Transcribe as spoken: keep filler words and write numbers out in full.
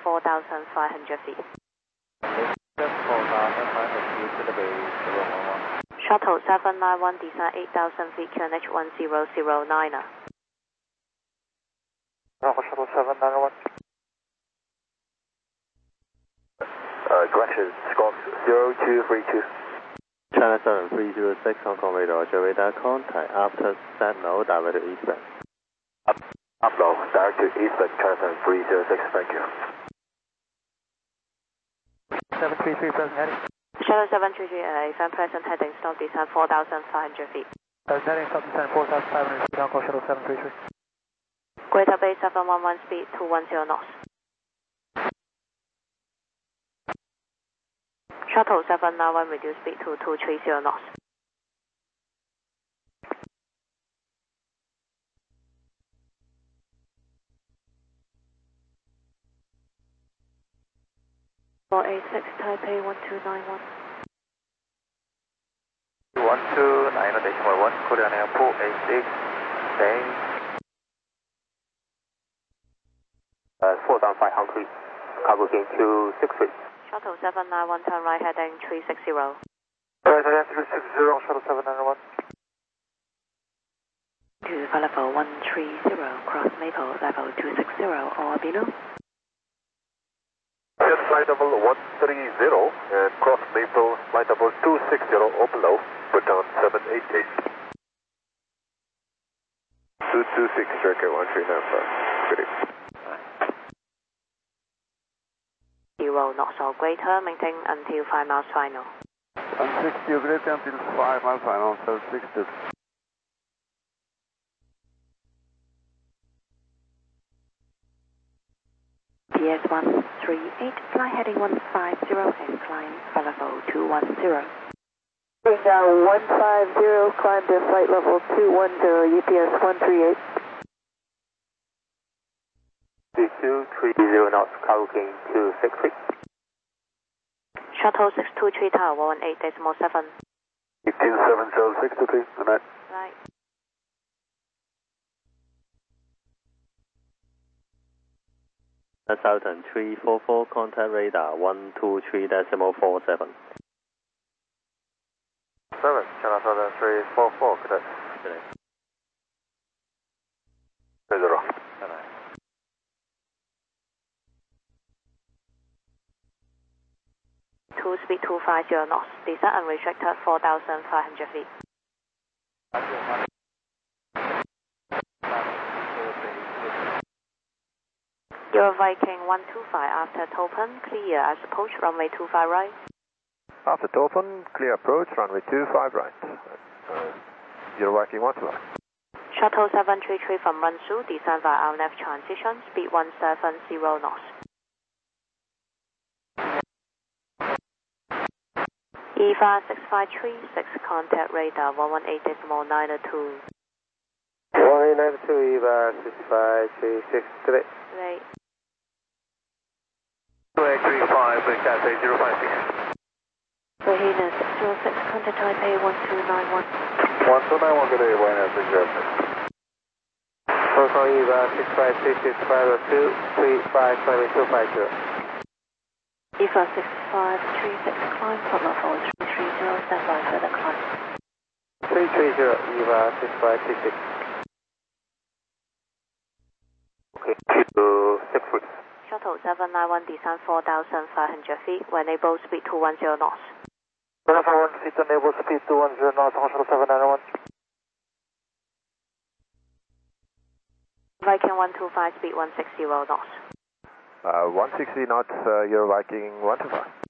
four thousand five hundred feet. four thousand five hundred feet to the base, zero one one. Shuttle seven nine one, descend eight thousand feet, Q N H one zero zero nine. Bravo Shuttle seven nine one. Uh, direction, squawk zero two three two. China seven three zero six, Hong Kong radar, Roger, radar contact after set no, direct to eastbound. Up, up low, direct to eastbound, China seven three zero six, thank you. seven three three, present heading. Shuttle seven three three, uh, fan present heading, stop descend four thousand five hundred feet. Present heading, stop descend four thousand five hundred feet, Hong Kong Shuttle seven three three. Greater Bay seven one one, speed two one zero knots. Shuttle seven nine one, reduce speed to two three zero knots. four eight six, Taipei one two nine one. one two nine decimal one, Korean Air four eight six, stay. Uh, four thousand five hundred, cargo gain two six three. Shuttle seven nine one, turn right heading three six zero. Right heading three six zero, Shuttle seven nine one. To level one three zero, cross Maple, level two six zero, or Albino. Jet flight level one three zero, and cross Maple, flight level two six zero, or below, return seven eight eight. two two six, circuit one three nine five, good evening. Zero knots or greater, maintain until five miles final. one sixty or greater until five miles final, seven sixty. P S one three eight, fly heading one five zero and climb level two one zero. Bring down one five zero, climb to flight level two one zero, U P S one three eight. two three zero knots, cargo gain two six three. Shuttle six two three, tower one eight decimal seven. fifteen seven zero six two three, good night. Right. Southern three four four, contact radar one two three decimal four seven. seven, China Southern three four four, good night. Good night. Zero. Good night. Two speed two five zero knots, descend unrestricted four thousand five hundred feet. Euro Viking one two five, after Topen, clear as approach, runway two five right. After Topen, clear approach, runway two five right. Uh, Euro Viking one two five. Shuttle seven three three from Runsu, descend via R N F transition, speed one seven zero knots. E V A six five three six, contact radar one one eight decimal nine two. one eight nine two, E V A six five three six, good day. Right. two eight three five, bring Taipei zero five six. Rahina six zero six, contact Taipei one two nine one. one two nine one, good day, one nine six zero six. Hong Kong E V A six five three six five two three five seven two five zero. E V A six five three six, climb from level three three zero, stand by for the climb. three three zero, E V A six five three six. Okay, two six three. Shuttle seven nine one, descend four thousand five hundred feet, when able speed two one zero knots. seven four one, seat enable speed two one zero knots, Hong Kong seven nine one. Viking one two five, speed one six zero knots. Uh, one sixty knots, uh, Euro Viking one two five.